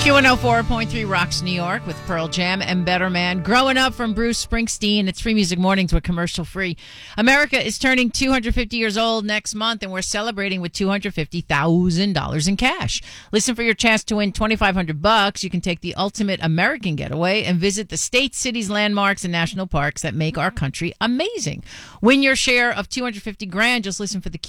Q104.3 Rocks New York with Pearl Jam and Better Man. Growing Up from Bruce Springsteen. It's Free Music Mornings. We're commercial free. America is turning 250 years old next month, and we're celebrating with $250,000 in cash. Listen for your chance to win $2,500. You can take the ultimate American getaway and visit the states, cities, landmarks, and national parks that make our country amazing. Win your share of $250,000. Just listen for the